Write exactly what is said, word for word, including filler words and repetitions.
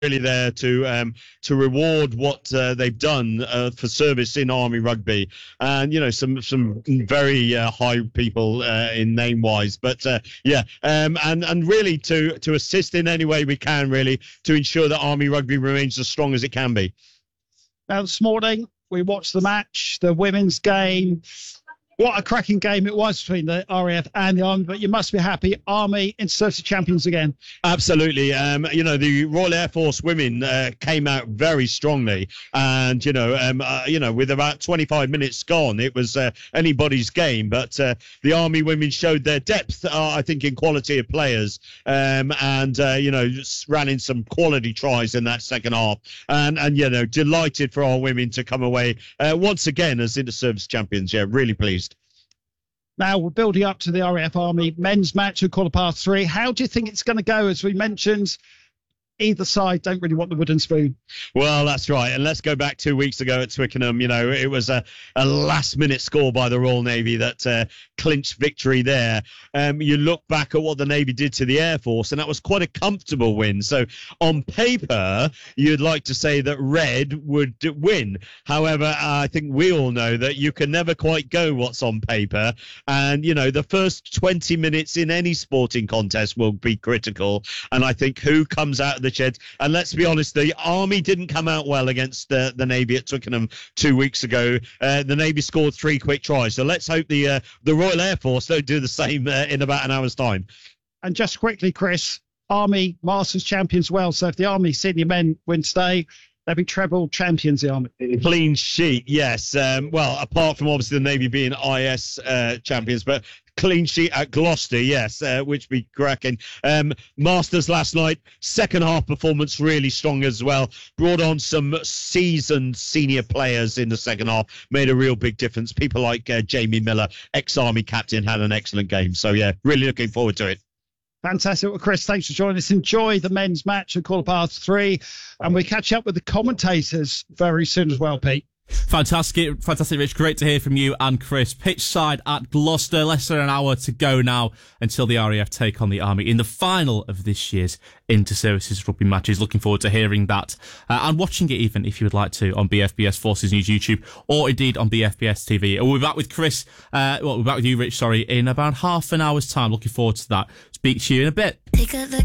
really there to um, to reward what uh, they've done uh, for service in Army Rugby, and you know some some very uh, high people uh, in name wise, but uh, yeah, um, and and really to to assist in any way we can, really to ensure that Army Rugby remains as strong as it can be. Now this morning we watched the match, the women's game. What a cracking game it was between the R A F and the Army, but you must be happy. Army Inter-Services champions again. Absolutely. Um, you know, the Royal Air Force women uh, came out very strongly. And, you know, um, uh, you know, with about twenty-five minutes gone, it was uh, anybody's game. But uh, the Army women showed their depth, uh, I think, in quality of players. Um, and, uh, you know, just ran in some quality tries in that second half. And, and you know, delighted for our women to come away uh, once again as Inter-Service champions. Yeah, really pleased. Now we're building up to the R A F Army men's match at quarter past three. How do you think it's going to go? As we mentioned, either side don't really want the wooden spoon. Well, that's right. And let's go back two weeks ago at Twickenham. You know, it was a, a last-minute score by the Royal Navy that uh, clinched victory there. Um, you look back at what the Navy did to the Air Force, and that was quite a comfortable win. So on paper, you'd like to say that Red would win. However, I think we all know that you can never quite go what's on paper. And, you know, the first twenty minutes in any sporting contest will be critical. And I think who comes out of the sheds. And let's be honest, the Army didn't come out well against uh, the Navy at Twickenham two weeks ago. Uh, the Navy scored three quick tries. So let's hope the uh, the Royal Air Force don't do the same uh, in about an hour's time. And just quickly, Chris, Army Masters champions well. So if the Army senior men win today, they'll be treble champions, the Army. Clean sheet, yes. Um, well, apart from obviously the Navy being I S uh, champions, but clean sheet at Gloucester, yes, uh, which be cracking. Um, Masters last night, second half performance really strong as well. Brought on some seasoned senior players in the second half, made a real big difference. People like uh, Jamie Miller, ex-Army captain, had an excellent game. So, yeah, really looking forward to it. Fantastic. Well, Chris, thanks for joining us. Enjoy the men's match at quarter past three. And we catch up with the commentators very soon as well, Pete. Fantastic, fantastic, Rich. Great to hear from you and Chris. Pitch side at Gloucester, less than an hour to go now until the R A F take on the Army in the final of this year's Inter-Services rugby matches. Looking forward to hearing that uh, and watching it even if you would like to on B F B S Forces News YouTube or indeed on B F B S T V. We'll be back with Chris, uh, well, we'll be back with you, Rich, sorry, in about half an hour's time. Looking forward to that. Speak to you in a bit. Pick up the